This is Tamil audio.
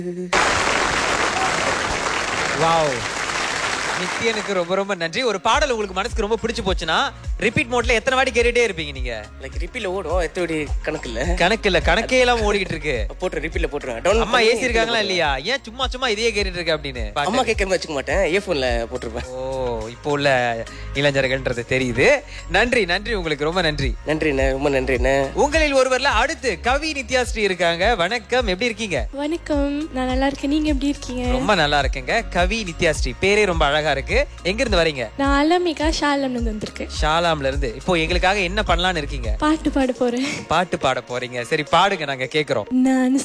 வாவ், நித்யனுக்கு ரொம்ப ரொம்ப நன்றி. ஒரு பாடல் உங்களுக்கு மனசுக்கு ரொம்ப பிடிச்சு போச்சுன்னா ரிப்பீட் மோட்ல எத்தனை வாட்டி கேட்டுட்டே இருப்பீங்க நீங்க? லைக் ரிப்பீட்ல ஓடும், எத்தோடி கணக்கு இல்ல. கணக்கு இல்ல, கணக்கே எல்லாம் ஓடிக்கிட்டு இருக்கு. போட்டு ரிப்பீட்ல போட்டுருவேன். அம்மா ஏசி இருக்காங்களா இல்லையா? ஏன் சும்மா சும்மா இதையே கேட்டுட்டு இருக்க அப்படின்னு அம்மா கேட்கறது வச்சுக்க மாட்டேன், இயர்போன்ல போட்டுருப்பேன். ஓ, இப்போ உள்ள இளைஞர்கள்ன்றது தெரியுது. நன்றி நன்றி, உங்களுக்கு ரொம்ப நன்றி. நன்றிண்ணே, ரொம்ப நன்றிண்ணே. உங்களில் ஒருவர்ல அடுத்து கவி நித்யாஸ்ரீ இருக்காங்க. வணக்கம், எப்படி இருக்கீங்க? வணக்கம், நான் நல்லா இருக்கேன். நீங்க எப்படி இருக்கீங்க? ரொம்ப நல்லா இருக்கேங்க. கவி நித்யாஸ்ரீ பேரே ரொம்ப அழகா இருக்கு. எங்க இருந்து வரீங்க? நான் அலமிகா ஷாலம்ல இருந்து வந்திருக்கேன். ஷாலாம்ல இருந்து. இப்போ எங்களுக்காக என்ன பண்ணலாம்னு இருக்கீங்க? பாட்டு பாட போறேன். பாட்டு பாட போறீங்க. சரி பாடுங்க, நாங்க கேக்குறோம். நான்